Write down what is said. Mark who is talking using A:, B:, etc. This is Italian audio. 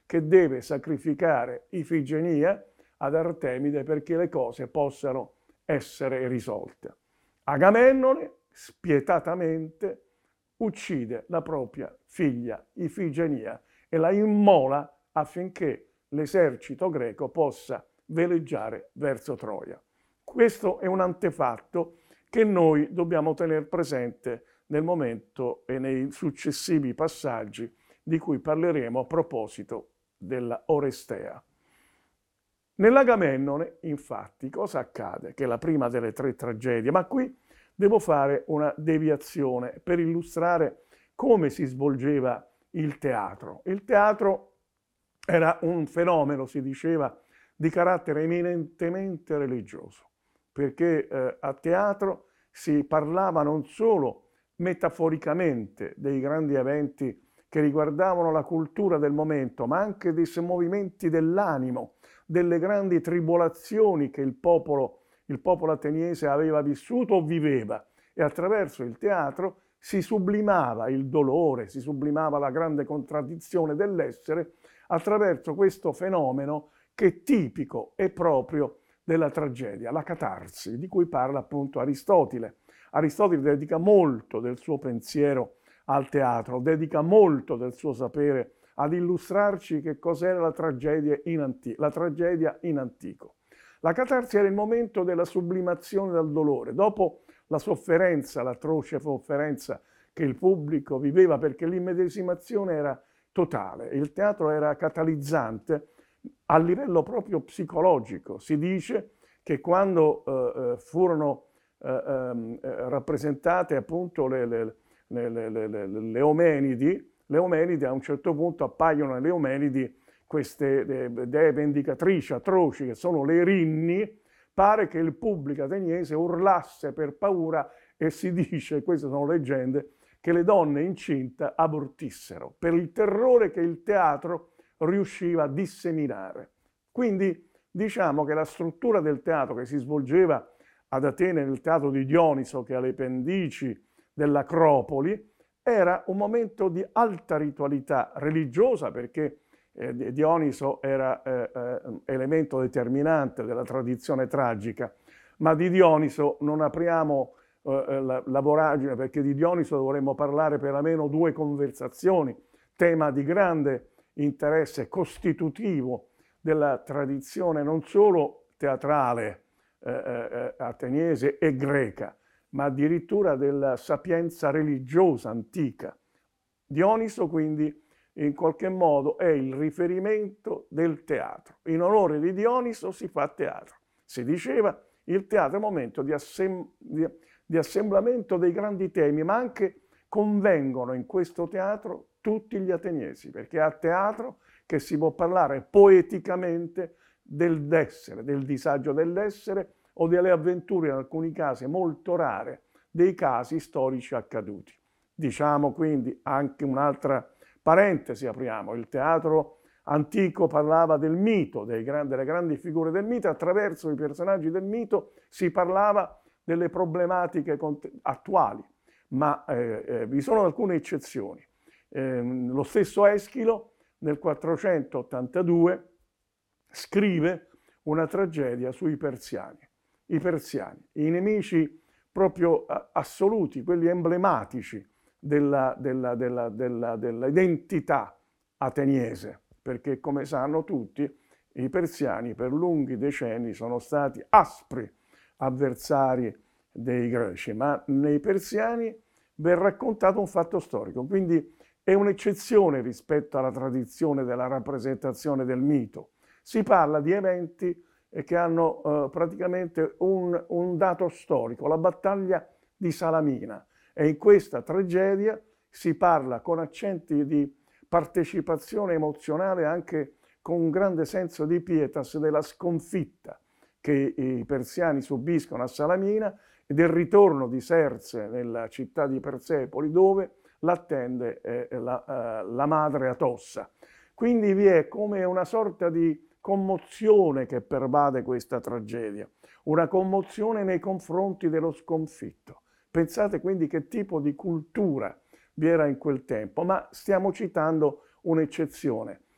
A: che deve sacrificare Ifigenia ad Artemide perché le cose possano essere risolte. Agamennone spietatamente uccide la propria figlia Ifigenia e la immola affinché l'esercito greco possa veleggiare verso Troia. Questo è un antefatto che noi dobbiamo tenere presente nel momento e nei successivi passaggi di cui parleremo a proposito della Orestea. Nell'Agamennone, infatti, cosa accade? Che è la prima delle tre tragedie, ma qui devo fare una deviazione per illustrare come si svolgeva il teatro. Il teatro era un fenomeno, si diceva, di carattere eminentemente religioso, perché a teatro si parlava non solo metaforicamente dei grandi eventi che riguardavano la cultura del momento, ma anche dei movimenti dell'animo, delle grandi tribolazioni che il popolo ateniese aveva vissuto o viveva, e attraverso il teatro si sublimava il dolore, si sublimava la grande contraddizione dell'essere attraverso questo fenomeno che è tipico e proprio della tragedia, la catarsi, di cui parla appunto Aristotele. Aristotele dedica molto del suo pensiero al teatro, dedica molto del suo sapere ad illustrarci che cos'era la tragedia in antico. La catarsi era il momento della sublimazione del dolore, dopo la sofferenza, l'atroce sofferenza che il pubblico viveva, perché l'immedesimazione era totale. Il teatro era catalizzante a livello proprio psicologico. Si dice che quando furono rappresentate appunto le Omenidi, a un certo punto appaiono le Omenidi, queste dee vendicatrici atroci che sono le Erinni, pare che il pubblico ateniese urlasse per paura e si dice, queste sono leggende, che le donne incinta abortissero per il terrore che il teatro riusciva a disseminare. Quindi diciamo che la struttura del teatro che si svolgeva ad Atene nel teatro di Dioniso, che è alle pendici dell'Acropoli, era un momento di alta ritualità religiosa, perché Dioniso era elemento determinante della tradizione tragica, ma di Dioniso non apriamo la voragine, perché di Dioniso dovremmo parlare per almeno 2 conversazioni, tema di grande interesse costitutivo della tradizione non solo teatrale ateniese e greca, ma addirittura della sapienza religiosa antica. Dioniso quindi in qualche modo è il riferimento del teatro. In onore di Dioniso si fa teatro. Si diceva il teatro è un momento di assemblamento dei grandi temi, ma anche convengono in questo teatro tutti gli ateniesi, perché è a teatro che si può parlare poeticamente dell'essere, del disagio dell'essere o delle avventure, in alcuni casi molto rare, dei casi storici accaduti. Diciamo quindi anche un'altra parentesi, apriamo, il teatro antico parlava del mito, delle grandi figure del mito, attraverso i personaggi del mito si parlava delle problematiche attuali, ma vi sono alcune eccezioni. Lo stesso Eschilo nel 482 scrive una tragedia sui persiani. I persiani, i nemici proprio assoluti, quelli emblematici dell'identità ateniese, perché come sanno tutti i persiani per lunghi decenni sono stati aspri avversari dei greci, ma nei persiani vi è raccontato un fatto storico, quindi è un'eccezione rispetto alla tradizione della rappresentazione del mito. Si parla di eventi che hanno praticamente un dato storico, la battaglia di Salamina, e in questa tragedia si parla con accenti di partecipazione emozionale, anche con un grande senso di pietas della sconfitta che i persiani subiscono a Salamina e del ritorno di Serse nella città di Persepoli, dove l'attende la madre Atossa. Quindi vi è come una sorta di commozione che pervade questa tragedia, una commozione nei confronti dello sconfitto. Pensate quindi che tipo di cultura vi era in quel tempo, ma stiamo citando un'eccezione.